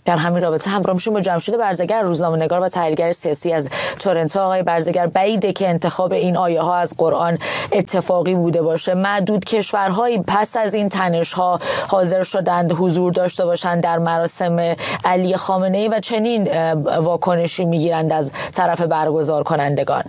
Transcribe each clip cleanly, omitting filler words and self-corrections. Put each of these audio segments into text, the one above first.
در همین رابطه همراه میشیم با جمشید برزگر، روزنامه‌نگار و تحلیلگر سیاسی از تورنتو. آقای برزگر، بعیده که انتخاب این آیه ها از قرآن اتفاقی بوده باشه. معدود کشورهایی پس از این تنش‌ها حاضر شدند حضور داشته باشند در مراسم علی خامنه‌ای و چنین واکنشی میگیرند از طرف برگزار کنندگان.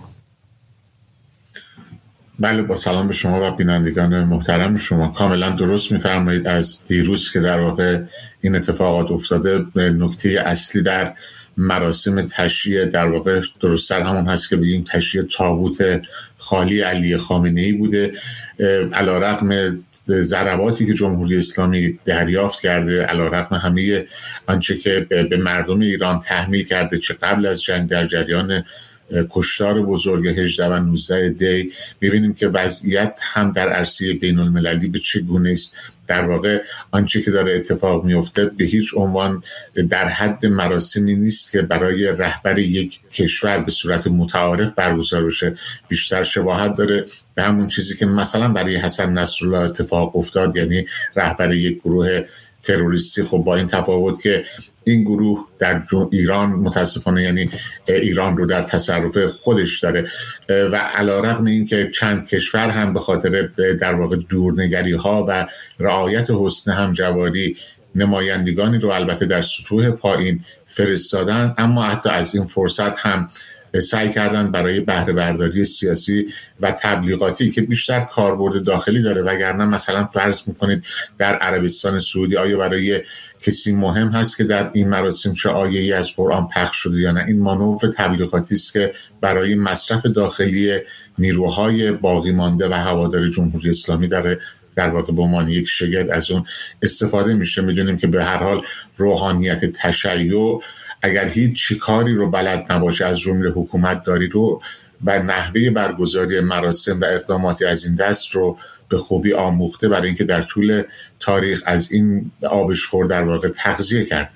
بله، با سلام به شما و بینندگان محترم شما. کاملا درست می‌فرمایید. از دیروز که در واقع این اتفاقات افتاده، نکته اصلی در مراسم تشییع در واقع درست‌تر همون هست که بگیم تشییع تابوت خالی علی خامنه‌ای بوده. علی‌رغم ضرباتی که جمهوری اسلامی دریافت کرده، علی‌رغم همه آنچه که به مردم ایران تحمیل کرده، چه قبل از جنگ در جریان کشتار بزرگ 18 و 19 دی، می‌بینیم که وضعیت هم در عرصه بین‌المللی به چه گونه است. در واقع آنچه که داره اتفاق میفته به هیچ عنوان در حد مراسمی نیست که برای رهبر یک کشور به صورت متعارف برگزار بشه. بیشتر شباهت داره به همون چیزی که مثلا برای حسن نصرالله اتفاق افتاد، یعنی رهبر یک گروه تروریستی. خب با این تفاوت که این گروه در ایران متاسفانه یعنی ایران رو در تصرف خودش داره و علی‌رغم این که چند کشور هم به خاطر در واقع دورنگری ها و رعایت حسن همجواری نمایندگانی رو البته در سطوح پایین فرستادن، اما حتی از این فرصت هم سعی کردن برای بهره برداری سیاسی و تبلیغاتی که بیشتر کاربرد داخلی داره، وگرنه مثلا فرض میکنید در عربستان سعودی آیا برای کسی مهم هست که در این مراسم چه آیه‌ای از قرآن پخش شده یا نه؟ این مانور تبلیغاتی است که برای مصرف داخلی نیروهای باقی مانده و هوادار جمهوری اسلامی در واقع به عنوان یک شگرد از اون استفاده میشه. میدونیم که به هر حال روحانیت تشیع اگر هیچ کاری رو بلد نباشه، از جمله حکومت داری رو و نحوه برگزاری مراسم و اقداماتی از این دست رو به خوبی آموخته، برای اینکه در طول تاریخ از این آبشخور در واقع تغذیه کرد.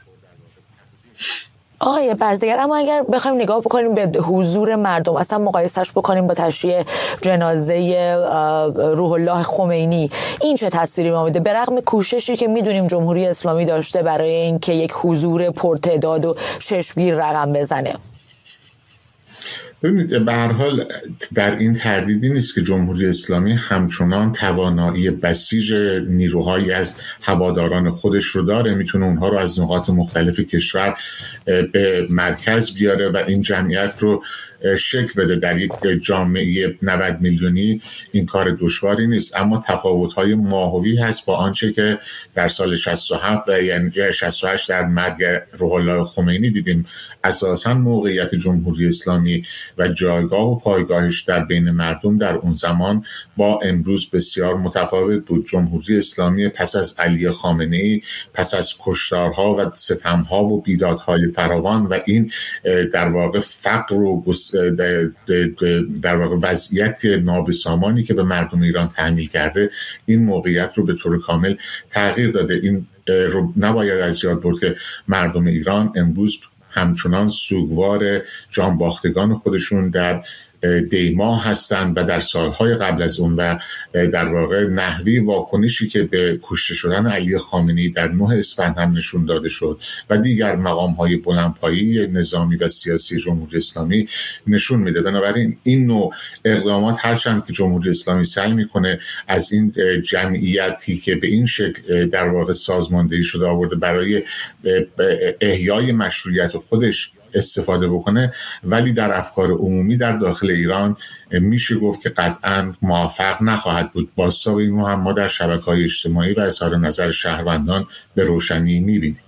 آقای برزگر، اما اگر بخوایم نگاه بکنیم به حضور مردم، اصلا مقایسش بکنیم با تشییع جنازه روح الله خمینی، این چه تأثیری می‌آورده به رغم کوششی که میدونیم جمهوری اسلامی داشته برای اینکه یک حضور پرتعداد و چشمگیر رقم بزنه؟ ببینید، به هر حال در این تردیدی نیست که جمهوری اسلامی همچنان توانایی بسیج نیروهایی از هواداران خودش رو داره، میتونه اونها رو از نقاط مختلف کشور به مرکز بیاره و این جمعیت رو شکل بده. در یک جامعه 90 میلیونی این کار دشواری نیست، اما تفاوت‌های ماهوی هست با آنچه که در سال 67 و یعنی 68 در مرگ روح الله خمینی دیدیم. اساساً موقعیت جمهوری اسلامی و جایگاه و پایگاهش در بین مردم در اون زمان با امروز بسیار متفاوت بود. جمهوری اسلامی پس از علی خامنه‌ای، پس از کشتارها و ستمها و بیدادهای فراوان و این در واقع فقر و در واقع وضعیت نابسامانی که به مردم ایران تحمیل کرده، این موقعیت رو به طور کامل تغییر داده. این رو نباید از یاد برد که مردم ایران امروز همچنان سوگوار جانباختگان خودشون در دیما هستند و در سالهای قبل از اون و در واقع نحوی واکنشی که به کشته شدن علی خامنه‌ای در 9 اسفند هم نشون داده شد و دیگر مقام‌های بلندپایه نظامی و سیاسی جمهوری اسلامی نشون میده. بنابراین این نوع اقدامات هرچند که جمهوری اسلامی سعی میکنه از این جمعیتی که به این شکل در واقع سازماندهی شده آورده برای احیای مشروعیت خودش استفاده بکنه، ولی در افکار عمومی در داخل ایران میشه گفت که قطعاً موفق نخواهد بود. بازتاب این هم ما در شبکه‌های اجتماعی و اظهار نظر شهروندان به روشنی میبینیم.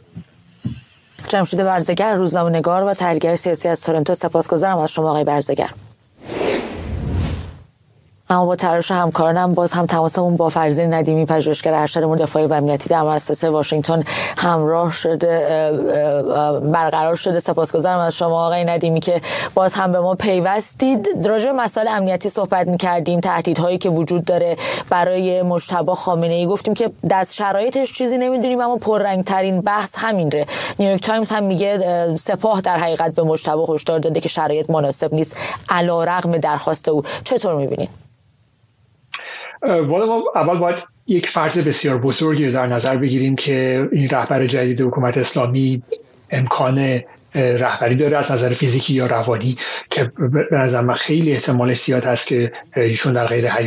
جمشید برزگر، روزنامه‌نگار و تحلیلگر سیاسی از تورنتو، سپاسگزارم از شما آقای برزگر. اما با تلاش همکارانم باز هم تماسمون با فرزین ندیمی، پژوهشگر ارشد امور دفاعی و امنیتی در مؤسسه واشنگتن برقرار شده. سپاسگزارم از شما آقای ندیمی که باز هم به ما پیوستید. راجع به مسائل امنیتی صحبت می‌کردیم، تهدیدهایی که وجود داره برای مجتبی خامنه‌ای، گفتیم که دست شرایطش چیزی نمیدونیم، اما پررنگ‌ترین بحث همینه. نیویورک تایمز هم میگه سپاه در حقیقت به مجتبی هشدار داده که شرایط مناسب نیست علی‌رغم درخواست او. چطور می‌بینید؟ والا ما اول باید یک فرض بسیار بزرگی رو در نظر بگیریم که این رهبر جدید حکومت اسلامی امکان رهبری داره از نظر فیزیکی یا روانی، که به نظر من خیلی احتمال زیاد هست که ایشون در غیر